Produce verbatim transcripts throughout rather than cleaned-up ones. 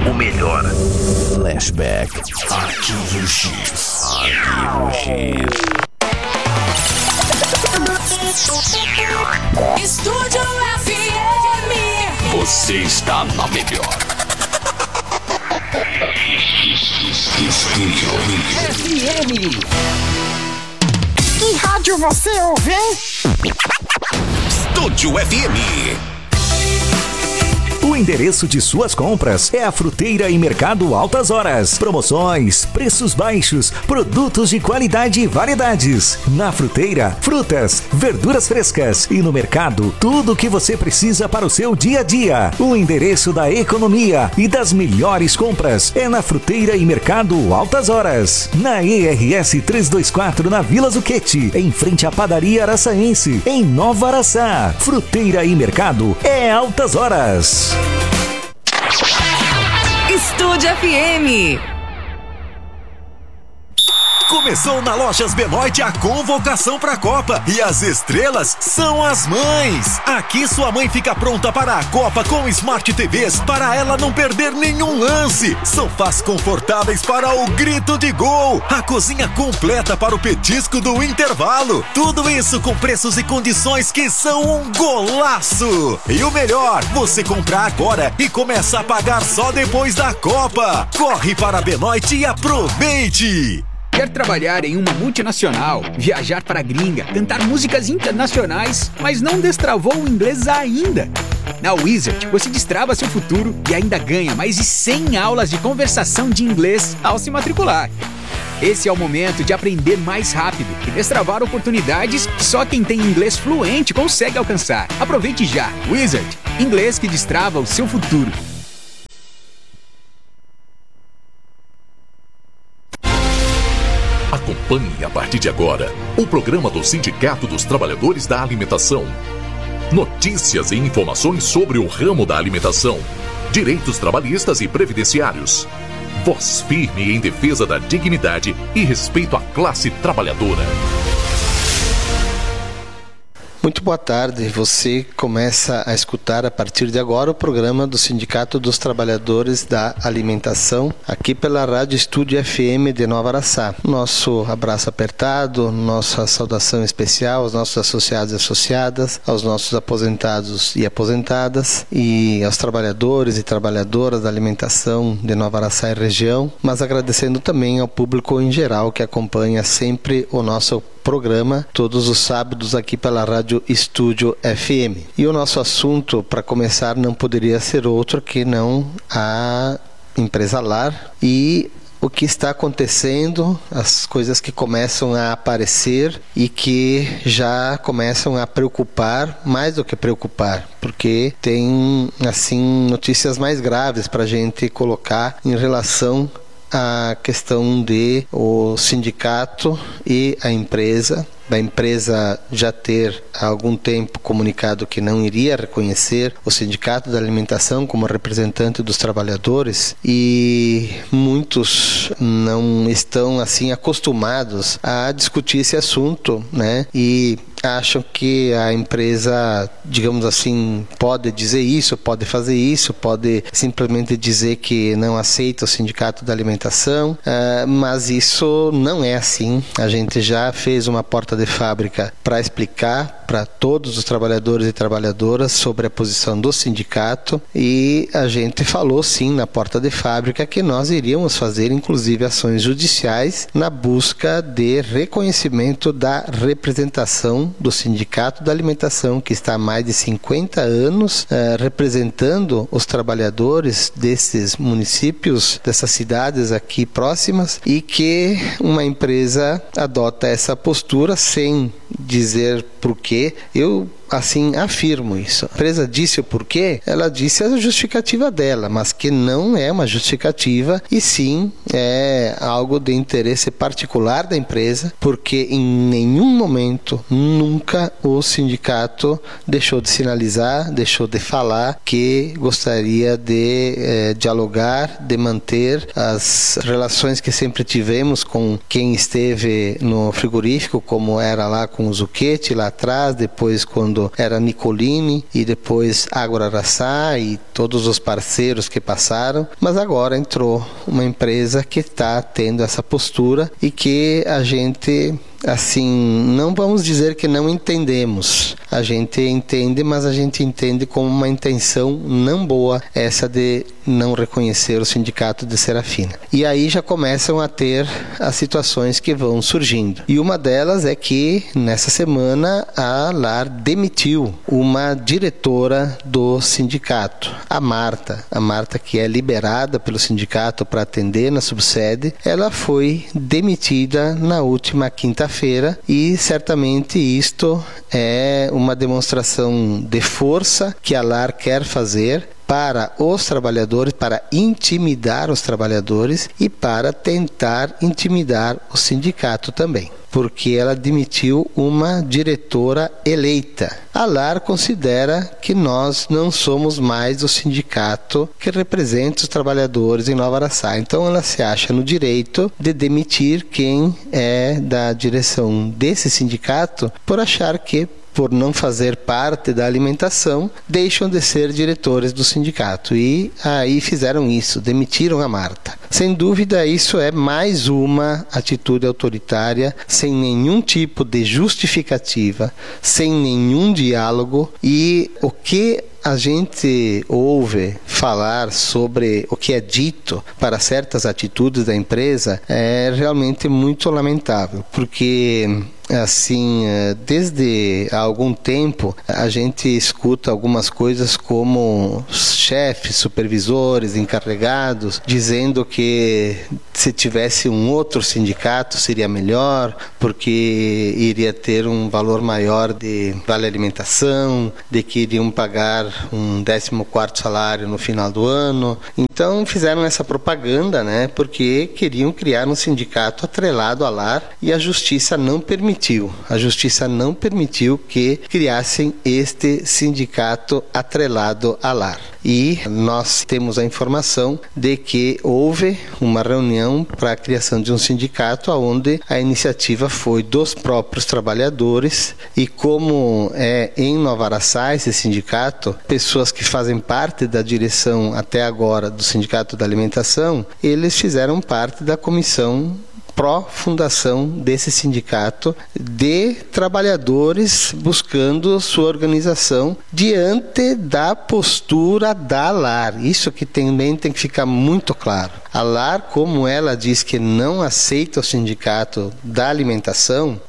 O melhor. Flashback. Arquivo X. Arquivo X. Estúdio F M. Você está na melhor. Estúdio F M. Que rádio você ouve, hein? Estúdio F M. O endereço de suas compras é a Fruteira e Mercado Altas Horas. Promoções, preços baixos, produtos de qualidade e variedades. Na Fruteira, frutas, verduras frescas e no mercado, tudo o que você precisa para o seu dia a dia. O endereço da economia e das melhores compras é na Fruteira e Mercado Altas Horas. Na E R S trezentos e vinte e quatro, na Vila Zucchetti, em frente à Padaria Araçaense, em Nova Araçá. Fruteira e Mercado é Altas Horas. Estúdio F M. Começou na Lojas Benoit a convocação para a Copa e as estrelas são as mães. Aqui sua mãe fica pronta para a Copa com Smart T Vs para ela não perder nenhum lance. Sofás confortáveis para o grito de gol. A cozinha completa para o petisco do intervalo. Tudo isso com preços e condições que são um golaço. E o melhor, você compra agora e começa a pagar só depois da Copa. Corre para a Benoit e aproveite. Quer trabalhar em uma multinacional, viajar para a gringa, cantar músicas internacionais, mas não destravou o inglês ainda? Na Wizard, você destrava seu futuro e ainda ganha mais de cem aulas de conversação de inglês ao se matricular. Esse é o momento de aprender mais rápido e destravar oportunidades que só quem tem inglês fluente consegue alcançar. Aproveite já! Wizard, inglês que destrava o seu futuro. Acompanhe a partir de agora o programa do Sindicato dos Trabalhadores da Alimentação. Notícias e informações sobre o ramo da alimentação, direitos trabalhistas e previdenciários. Voz firme em defesa da dignidade e respeito à classe trabalhadora. Muito boa tarde, você começa a escutar a partir de agora o programa do Sindicato dos Trabalhadores da Alimentação, aqui pela Rádio Estúdio F M de Nova Araçá. Nosso abraço apertado, nossa saudação especial aos nossos associados e associadas, aos nossos aposentados e aposentadas e aos trabalhadores e trabalhadoras da alimentação de Nova Araçá e região, mas agradecendo também ao público em geral que acompanha sempre o nosso programa todos os sábados aqui pela Rádio Estúdio F M. E o nosso assunto, para começar, não poderia ser outro que não a empresa Lar e o que está acontecendo, as coisas que começam a aparecer e que já começam a preocupar, mais do que preocupar, porque tem assim notícias mais graves para a gente colocar em relação a questão de o sindicato e a empresa, da empresa já ter há algum tempo comunicado que não iria reconhecer o Sindicato da Alimentação como representante dos trabalhadores, e muitos não estão assim acostumados a discutir esse assunto, né? E acham que a empresa, digamos assim, pode dizer isso, pode fazer isso, pode simplesmente dizer que não aceita o Sindicato da Alimentação, uh, mas isso não é assim. A gente já fez uma porta de fábrica para explicar para todos os trabalhadores e trabalhadoras sobre a posição do sindicato, e a gente falou sim na porta de fábrica que nós iríamos fazer inclusive ações judiciais na busca de reconhecimento da representação do Sindicato da Alimentação, que está há mais de cinquenta anos uh, representando os trabalhadores desses municípios, dessas cidades aqui próximas, e que uma empresa adota essa postura sem dizer por quê. Eu assim afirmo isso. A empresa disse o porquê, ela disse a justificativa dela, mas que não é uma justificativa e sim é algo de interesse particular da empresa, porque em nenhum momento, nunca o sindicato deixou de sinalizar, deixou de falar que gostaria de é, dialogar, de manter as relações que sempre tivemos com quem esteve no frigorífico, como era lá com o Zucchetti lá atrás, depois quando quando era Nicolini e depois Agro Araçá e todos os parceiros que passaram, mas agora entrou uma empresa que está tendo essa postura e que a gente, assim, não vamos dizer que não entendemos. A gente entende, mas a gente entende como uma intenção não boa, essa de não reconhecer o sindicato de Serafina. E aí já começam a ter as situações que vão surgindo. E uma delas é que, nessa semana, a LAR demitiu uma diretora do sindicato, a Marta. A Marta, que é liberada pelo sindicato para atender na subsede, ela foi demitida na última quinta-feira e certamente isto é uma demonstração de força que a LAR quer fazer para os trabalhadores, para intimidar os trabalhadores e para tentar intimidar o sindicato também, porque ela demitiu uma diretora eleita. A LAR considera que nós não somos mais o sindicato que representa os trabalhadores em Nova Araçá. Então ela se acha no direito de demitir quem é da direção desse sindicato por achar que, por não fazer parte da alimentação, deixam de ser diretores do sindicato. E aí fizeram isso, demitiram a Marta. Sem dúvida, isso é mais uma atitude autoritária, sem nenhum tipo de justificativa, sem nenhum diálogo. E o que a gente ouve falar sobre o que é dito para certas atitudes da empresa é realmente muito lamentável, porque assim, desde há algum tempo a gente escuta algumas coisas como chefes, supervisores, encarregados dizendo que se tivesse um outro sindicato seria melhor, porque iria ter um valor maior de vale alimentação, de que iriam pagar um décimo quarto salário no final do ano. Então fizeram essa propaganda, né, porque queriam criar um sindicato atrelado à LAR e a justiça não permitiu. A justiça não permitiu que criassem este sindicato atrelado à LAR. E nós temos a informação de que houve uma reunião para a criação de um sindicato onde a iniciativa foi dos próprios trabalhadores e, como é em Nova Araçá esse sindicato, pessoas que fazem parte da direção até agora do Sindicato da Alimentação, eles fizeram parte da comissão pró-fundação desse sindicato de trabalhadores buscando sua organização diante da postura da LAR. Isso que também tem que ficar muito claro. A LAR, como ela diz que não aceita o sindicato da alimentação,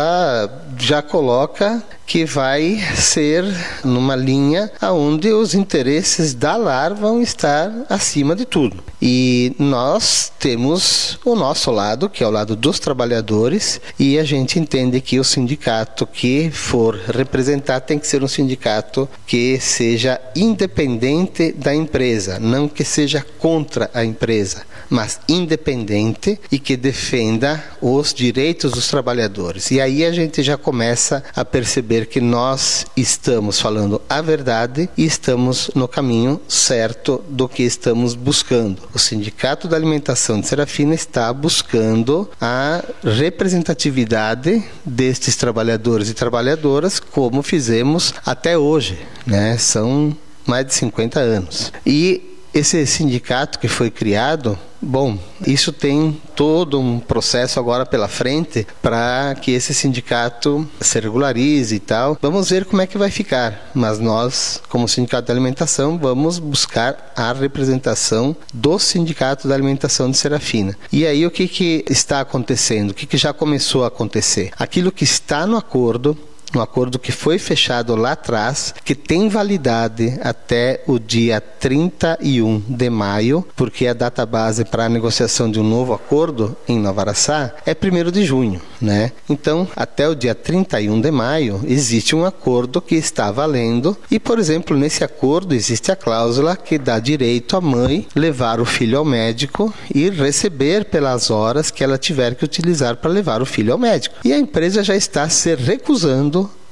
ela já coloca que vai ser numa linha onde os interesses da LAR vão estar acima de tudo. E nós temos o nosso lado, que é o lado dos trabalhadores, e a gente entende que o sindicato que for representar tem que ser um sindicato que seja independente da empresa, não que seja contra a empresa, mas independente e que defenda os direitos dos trabalhadores. E aí a gente já começa a perceber que nós estamos falando a verdade e estamos no caminho certo do que estamos buscando. O Sindicato da Alimentação de Serafina está buscando a representatividade destes trabalhadores e trabalhadoras, como fizemos até hoje, né? São mais de cinquenta anos. E esse sindicato que foi criado, bom, isso tem todo um processo agora pela frente para que esse sindicato se regularize e tal. Vamos ver como é que vai ficar, mas nós, como Sindicato da Alimentação, vamos buscar a representação do Sindicato da Alimentação de Serafina. E aí o que, que está acontecendo? O que, que já começou a acontecer? Aquilo que está no acordo, um acordo que foi fechado lá atrás, que tem validade até o dia trinta e um de maio, porque a data base para a negociação de um novo acordo em Nova Araçá é primeiro de junho, né? Então, até o dia trinta e um de maio, existe um acordo que está valendo e, por exemplo, nesse acordo existe a cláusula que dá direito à mãe levar o filho ao médico e receber pelas horas que ela tiver que utilizar para levar o filho ao médico. E a empresa já está se recusando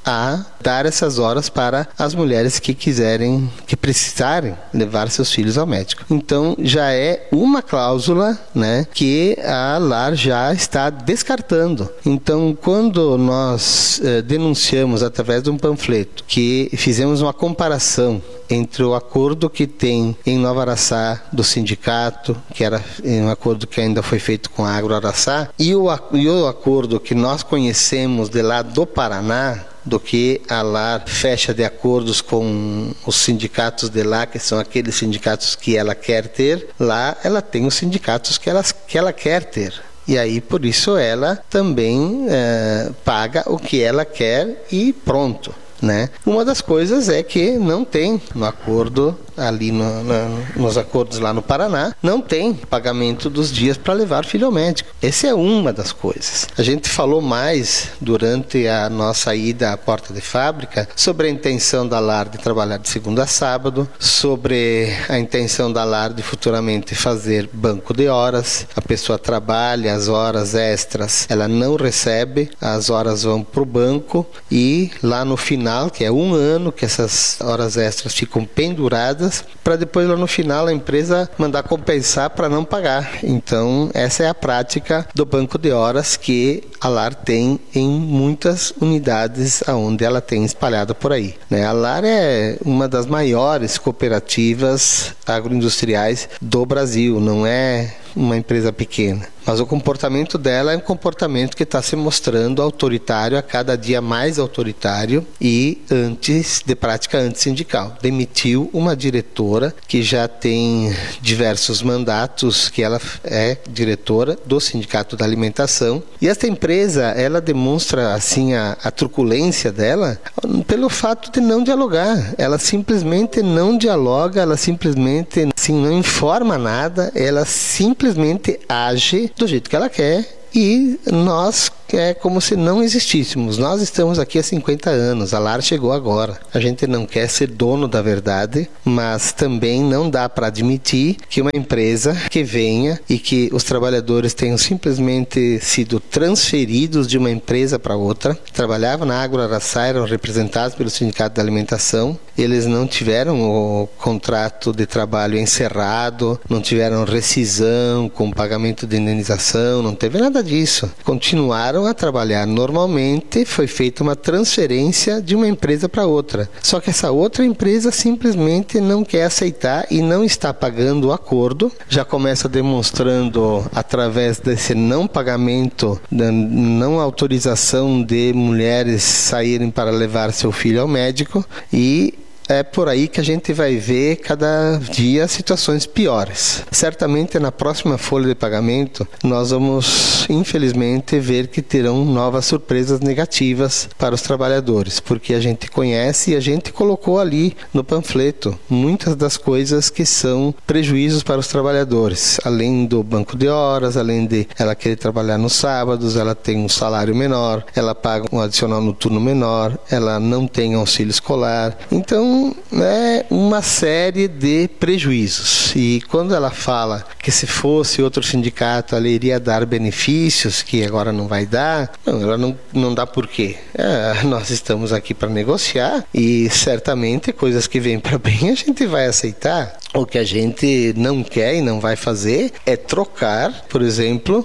a dar essas horas para as mulheres que quiserem, que precisarem levar seus filhos ao médico. Então já é uma cláusula, né, que a LAR já está descartando. Então quando nós eh, denunciamos através de um panfleto que fizemos uma comparação entre o acordo que tem em Nova Araçá do sindicato, que era um acordo que ainda foi feito com a Agro Araçá, e o, e o acordo que nós conhecemos de lá do Paraná, do que a LAR fecha de acordos com os sindicatos de lá, que são aqueles sindicatos que ela quer ter, lá ela tem os sindicatos que ela, que ela quer ter. E aí, por isso, ela também é, paga o que ela quer e pronto, né? Uma das coisas é que não tem no acordo, ali no, no, nos acordos lá no Paraná, não tem pagamento dos dias para levar filho ao médico. Essa é uma das coisas. A gente falou mais durante a nossa ida à porta de fábrica sobre a intenção da LAR de trabalhar de segunda a sábado, sobre a intenção da LAR de futuramente fazer banco de horas. A pessoa trabalha as horas extras, ela não recebe, as horas vão para o banco e lá no final, que é um ano que essas horas extras ficam penduradas, para depois lá no final a empresa mandar compensar para não pagar. Então essa é a prática do banco de horas que a LAR tem em muitas unidades aonde ela tem espalhada por aí, né? A LAR é uma das maiores cooperativas agroindustriais do Brasil, não é uma empresa pequena. Mas o comportamento dela é um comportamento que está se mostrando autoritário, a cada dia mais autoritário e antes de prática antissindical. Demitiu uma diretora que já tem diversos mandatos, que ela é diretora do Sindicato da Alimentação. E esta empresa, ela demonstra assim a, a truculência dela pelo fato de não dialogar. Ela simplesmente não dialoga, ela simplesmente assim, não informa nada, ela simplesmente age do jeito que ela quer e nós é como se não existíssemos. Nós estamos aqui há cinquenta anos, a LAR chegou agora. A gente não quer ser dono da verdade, mas também não dá para admitir que uma empresa que venha e que os trabalhadores tenham simplesmente sido transferidos de uma empresa para outra. Trabalhavam na Agro Araçá, eram representados pelo Sindicato da Alimentação, eles não tiveram o contrato de trabalho encerrado, não tiveram rescisão com pagamento de indenização, não teve nada disso. Continuaram a trabalhar normalmente, foi feita uma transferência de uma empresa para outra. Só que essa outra empresa simplesmente não quer aceitar e não está pagando o acordo. Já começa demonstrando através desse não pagamento, da não autorização de mulheres saírem para levar seu filho ao médico, e é por aí que a gente vai ver cada dia situações piores. Certamente na próxima folha de pagamento nós vamos, infelizmente, ver que terão novas surpresas negativas para os trabalhadores, porque a gente conhece e a gente colocou ali no panfleto muitas das coisas que são prejuízos para os trabalhadores. Além do banco de horas, além de ela querer trabalhar nos sábados, ela tem um salário menor, ela paga um adicional noturno menor, ela não tem auxílio escolar. Então é uma série de prejuízos. E quando ela fala que se fosse outro sindicato ela iria dar benefícios que agora não vai dar, não, ela não, não dá por quê? É, nós estamos aqui para negociar e certamente coisas que vêm para bem a gente vai aceitar. O que a gente não quer e não vai fazer é trocar, por exemplo,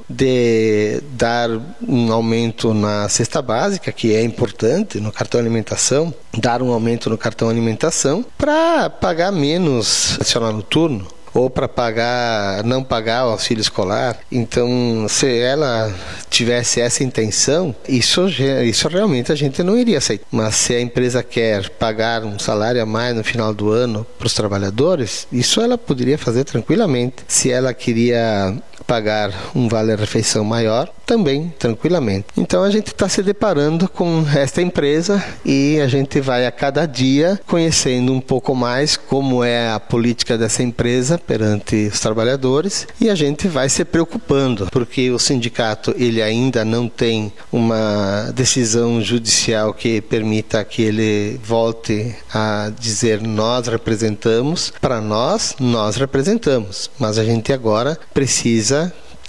de dar um aumento na cesta básica, que é importante, no cartão alimentação, dar um aumento no cartão alimentação para pagar menos adicional noturno, ou para pagar, não pagar o auxílio escolar. Então, se ela tivesse essa intenção, isso, isso realmente a gente não iria aceitar. Mas se a empresa quer pagar um salário a mais no final do ano para os trabalhadores, isso ela poderia fazer tranquilamente. Se ela queria pagar um vale-refeição maior, também tranquilamente. Então a gente está se deparando com esta empresa e a gente vai a cada dia conhecendo um pouco mais como é a política dessa empresa perante os trabalhadores, e a gente vai se preocupando, porque o sindicato ele ainda não tem uma decisão judicial que permita que ele volte a dizer nós representamos. Para nós, nós representamos, mas a gente agora precisa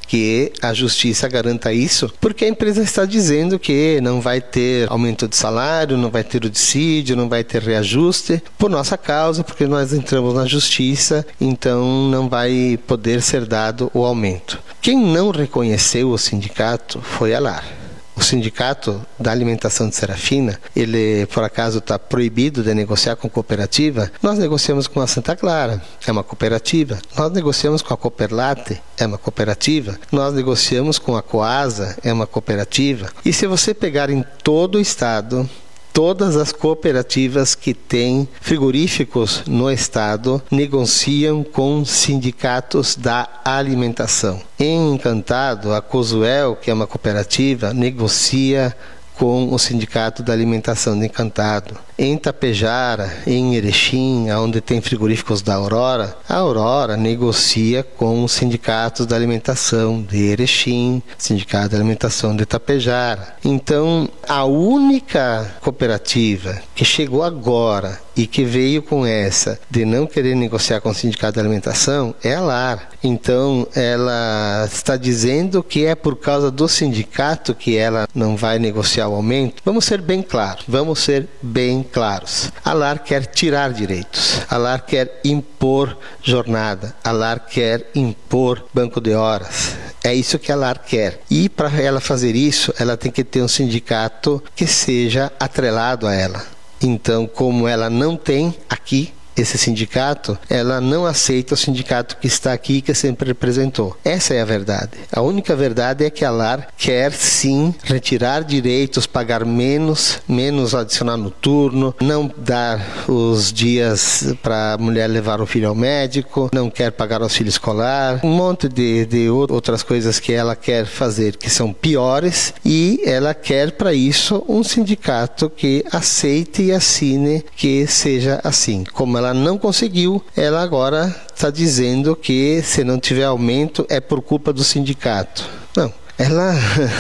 que a justiça garanta isso, porque a empresa está dizendo que não vai ter aumento de salário, não vai ter o dissídio, não vai ter reajuste por nossa causa, porque nós entramos na justiça, então não vai poder ser dado o aumento. Quem não reconheceu o sindicato foi a LAR. O sindicato da alimentação de Serafina, ele por acaso está proibido de negociar com cooperativa. Nós negociamos com a Santa Clara, é uma cooperativa. Nós negociamos com a Cooperlate, é uma cooperativa. Nós negociamos com a Coasa, é uma cooperativa. E se você pegar em todo o estado, todas as cooperativas que têm frigoríficos no estado negociam com sindicatos da alimentação. Em Encantado, a Cosuel, que é uma cooperativa, negocia com o Sindicato da Alimentação de Encantado. Em Tapejara, em Erechim, onde tem frigoríficos da Aurora, a Aurora negocia com os sindicatos da alimentação de Erechim, Sindicato da Alimentação de Tapejara. Então, a única cooperativa que chegou agora e que veio com essa de não querer negociar com o Sindicato da Alimentação é a LAR. Então, ela está dizendo que é por causa do sindicato que ela não vai negociar o aumento. Vamos ser bem claros, vamos ser bem claros. A LAR quer tirar direitos, a LAR quer impor jornada, a LAR quer impor banco de horas. É isso que a LAR quer. E para ela fazer isso, ela tem que ter um sindicato que seja atrelado a ela. Então, como ela não tem aqui esse sindicato, ela não aceita o sindicato que está aqui e que sempre representou. Essa é a verdade. A única verdade é que a LAR quer sim retirar direitos, pagar menos, menos adicional noturno, não dar os dias para a mulher levar o filho ao médico, não quer pagar auxílio escolar, um monte de, de outras coisas que ela quer fazer que são piores, e ela quer para isso um sindicato que aceite e assine que seja assim. Como ela não conseguiu, ela agora está dizendo que se não tiver aumento é por culpa do sindicato. Não, ela,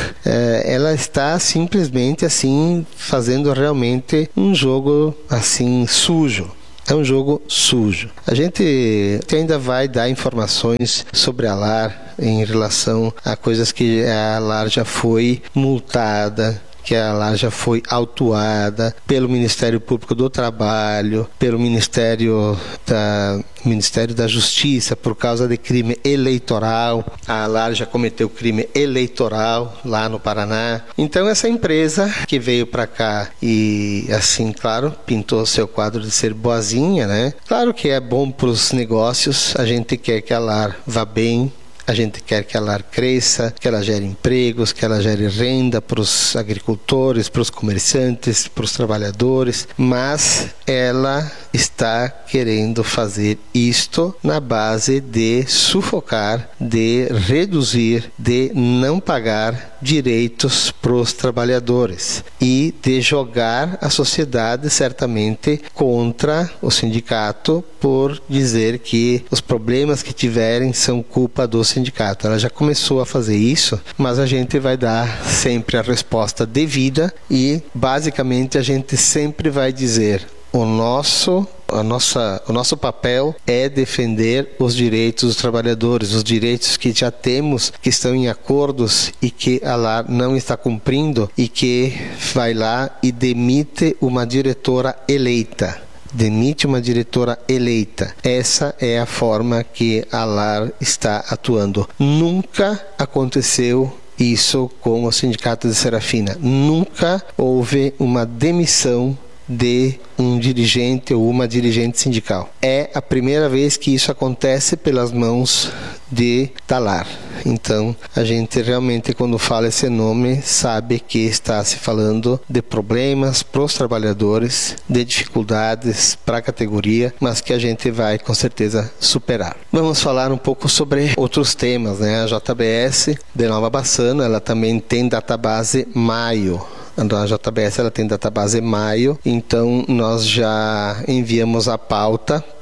ela está simplesmente assim fazendo realmente um jogo assim sujo. É um jogo sujo. A gente ainda vai dar informações sobre a LAR em relação a coisas que a LAR já foi multada, que a LAR já foi autuada pelo Ministério Público do Trabalho, pelo Ministério da, Ministério da Justiça por causa de crime eleitoral. A LAR já cometeu crime eleitoral lá no Paraná. Então essa empresa que veio para cá e assim, claro, pintou seu quadro de ser boazinha, né? Claro que é bom para os negócios, a gente quer que a LAR vá bem. A gente quer que a LAR cresça, que ela gere empregos, que ela gere renda para os agricultores, para os comerciantes, para os trabalhadores, mas ela está querendo fazer isto na base de sufocar, de reduzir, de não pagar direitos para os trabalhadores e de jogar a sociedade certamente contra o sindicato por dizer que os problemas que tiverem são culpa do sindicato. Ela já começou a fazer isso, mas a gente vai dar sempre a resposta devida e basicamente a gente sempre vai dizer: o nosso, a nossa, o nosso papel é defender os direitos dos trabalhadores, os direitos que já temos, que estão em acordos e que a LAR não está cumprindo e que vai lá e demite uma diretora eleita. Demite uma diretora eleita. Essa é a forma que a LAR está atuando. Nunca aconteceu isso com o Sindicato de Serafina. Nunca houve uma demissão de um dirigente ou uma dirigente sindical. É a primeira vez que isso acontece pelas mãos de LAR. Então, a gente realmente, quando fala esse nome, sabe que está se falando de problemas para os trabalhadores, de dificuldades para a categoria, mas que a gente vai com certeza superar. Vamos falar um pouco sobre outros temas, né? A J B S de Nova Bassano, ela também tem database Maio. A J B S ela tem database Maio, então nós já enviamos a pauta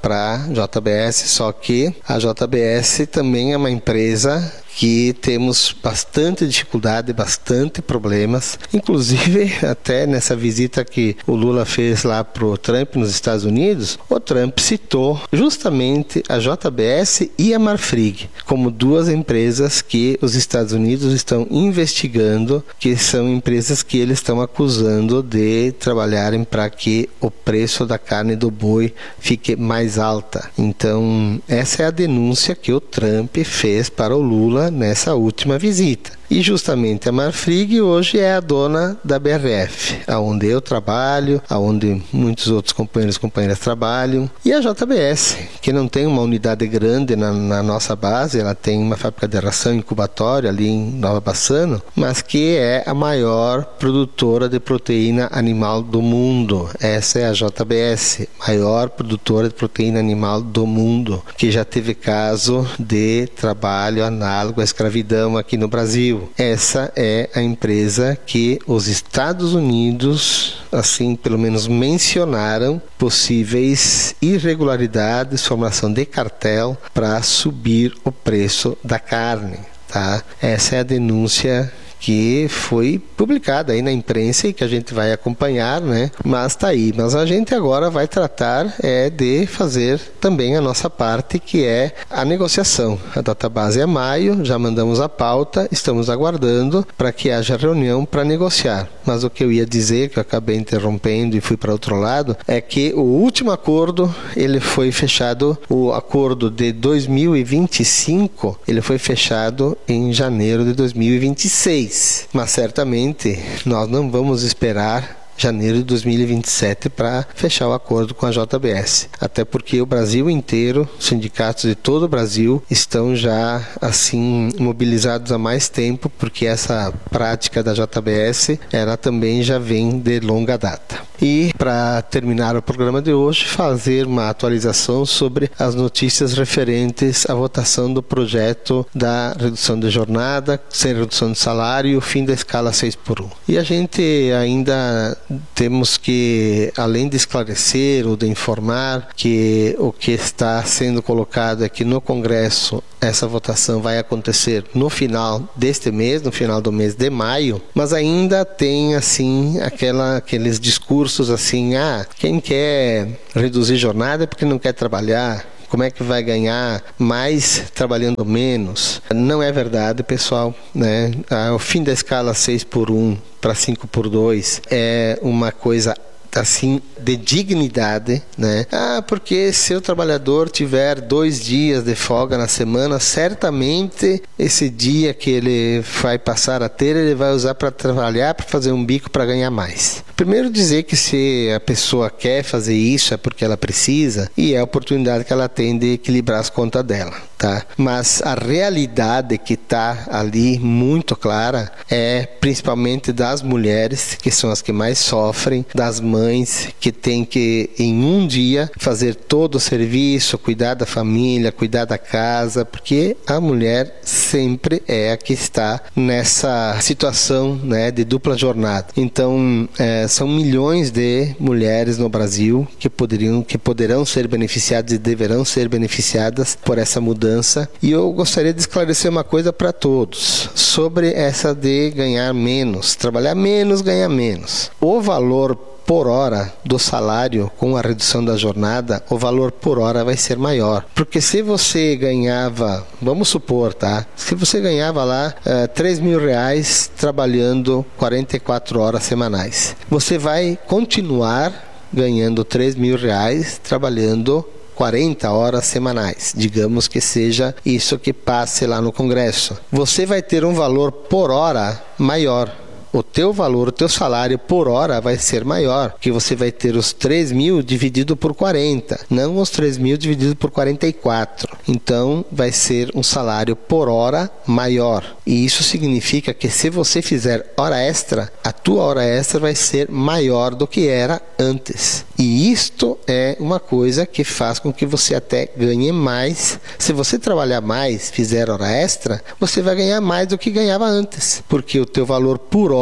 para a J B S, só que a J B S também é uma empresa que temos bastante dificuldade, bastante problemas, inclusive até nessa visita que o Lula fez lá pro Trump nos Estados Unidos, o Trump citou justamente a J B S e a Marfrig como duas empresas que os Estados Unidos estão investigando, que são empresas que eles estão acusando de trabalharem para que o preço da carne do boi fique mais alta. Então, essa é a denúncia que o Trump fez para o Lula nessa última visita. E justamente a Marfrig hoje é a dona da B R F, aonde eu trabalho, aonde muitos outros companheiros e companheiras trabalham. E a J B S, que não tem uma unidade grande na, na nossa base, ela tem uma fábrica de ração incubatória ali em Nova Bassano, mas que é a maior produtora de proteína animal do mundo. Essa é a J B S, maior produtora de proteína animal do mundo, que já teve caso de trabalho análogo à escravidão aqui no Brasil. Essa é a empresa que os Estados Unidos, assim, pelo menos mencionaram possíveis irregularidades, formação de cartel para subir o preço da carne, tá? Essa é a denúncia que foi publicada aí na imprensa e que a gente vai acompanhar, né? Mas tá aí. Mas a gente agora vai tratar é de fazer também a nossa parte, que é a negociação. A database é maio, já mandamos a pauta, estamos aguardando para que haja reunião para negociar. Mas o que eu ia dizer, que eu acabei interrompendo e fui para outro lado, é que o último acordo, ele foi fechado, o acordo de dois mil e vinte e cinco, ele foi fechado em janeiro de dois mil e vinte e seis. Mas certamente nós não vamos esperar janeiro de dois mil e vinte e sete para fechar o acordo com a J B S. Até porque o Brasil inteiro, sindicatos de todo o Brasil, estão já assim mobilizados há mais tempo, porque essa prática da J B S, ela também já vem de longa data. E para terminar o programa de hoje, fazer uma atualização sobre as notícias referentes à votação do projeto da redução de jornada, sem redução de salário e o fim da escala seis por um. E a gente ainda temos que, além de esclarecer ou de informar que o que está sendo colocado é que no Congresso essa votação vai acontecer no final deste mês, no final do mês de maio, mas ainda tem assim aquela, aqueles discursos assim, ah, quem quer reduzir jornada é porque não quer trabalhar. Como é que vai ganhar mais trabalhando menos? Não é verdade, pessoal, né? O fim da escala seis por um para cinco por dois é uma coisa assim de dignidade, né? Ah, porque se o trabalhador tiver dois dias de folga na semana, certamente esse dia que ele vai passar a ter, ele vai usar para trabalhar, para fazer um bico para ganhar mais. Primeiro dizer que se a pessoa quer fazer isso é porque ela precisa e é a oportunidade que ela tem de equilibrar as contas dela, tá? Mas a realidade que está ali muito clara é principalmente das mulheres, que são as que mais sofrem, das mães que tem que em um dia fazer todo o serviço, cuidar da família, cuidar da casa, porque a mulher sempre é a que está nessa situação, né, de dupla jornada. Então é, são milhões de mulheres no Brasil que poderiam, que poderão ser beneficiadas e deverão ser beneficiadas por essa mudança. E eu gostaria de esclarecer uma coisa para todos sobre essa de ganhar menos, trabalhar menos, ganhar menos. O valor por hora do salário com a redução da jornada, o valor por hora vai ser maior. Porque se você ganhava, vamos supor, tá? Se você ganhava lá uh, três mil reais trabalhando quarenta e quatro horas semanais, você vai continuar ganhando três mil reais trabalhando quarenta horas semanais, digamos que seja isso que passe lá no Congresso. Você vai ter um valor por hora maior. O teu valor, o teu salário por hora vai ser maior, porque você vai ter os três mil dividido por quarenta, não os três mil dividido por quarenta e quatro. Então, vai ser um salário por hora maior. E isso significa que se você fizer hora extra, a tua hora extra vai ser maior do que era antes. E isto é uma coisa que faz com que você até ganhe mais. Se você trabalhar mais, fizer hora extra, você vai ganhar mais do que ganhava antes, porque o teu valor por hora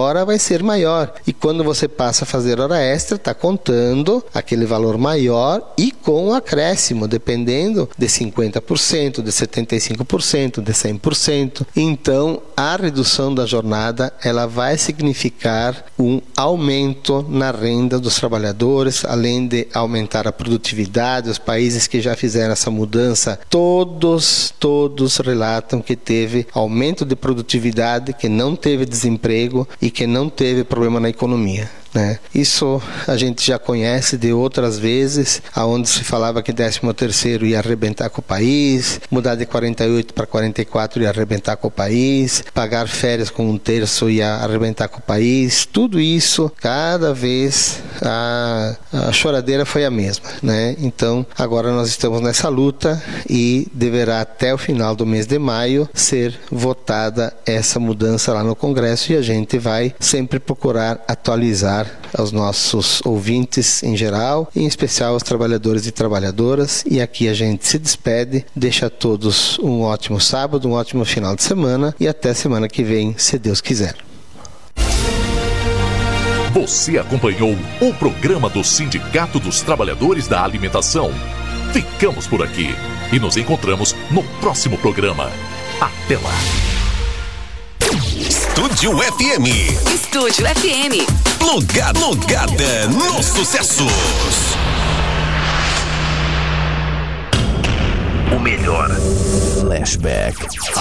agora vai ser maior. E quando você passa a fazer hora extra, está contando aquele valor maior e com o acréscimo, dependendo de cinquenta por cento, de setenta e cinco por cento, de cem por cento. Então, a redução da jornada, ela vai significar um aumento na renda dos trabalhadores, além de aumentar a produtividade. Os países que já fizeram essa mudança, todos, todos relatam que teve aumento de produtividade, que não teve desemprego e que não teve problema na economia. Né? Isso a gente já conhece de outras vezes, aonde se falava que décimo terceiro ia arrebentar com o país, mudar de quarenta e oito para quarenta e quatro ia arrebentar com o país, pagar férias com um terço ia arrebentar com o país. Tudo isso, cada vez a, a choradeira foi a mesma, né? Então agora nós estamos nessa luta e deverá até o final do mês de maio ser votada essa mudança lá no Congresso, e a gente vai sempre procurar atualizar aos nossos ouvintes em geral, e em especial aos trabalhadores e trabalhadoras. E aqui a gente se despede, deixa a todos um ótimo sábado, um ótimo final de semana, e até semana que vem, se Deus quiser. Você acompanhou o programa do Sindicato dos Trabalhadores da Alimentação. Ficamos por aqui e nos encontramos no próximo programa. Até lá! Estúdio F M. Estúdio F M. Plugada, plugada nos sucessos. O melhor. Flashback.